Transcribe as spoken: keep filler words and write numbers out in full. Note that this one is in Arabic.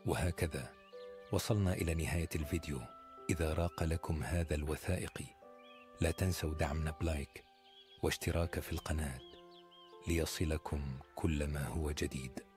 وهكذا وصلنا إلى نهاية الفيديو. إذا راق لكم هذا الوثائقي لا تنسوا دعمنا بلايك واشتراك في القناة ليصلكم كل ما هو جديد.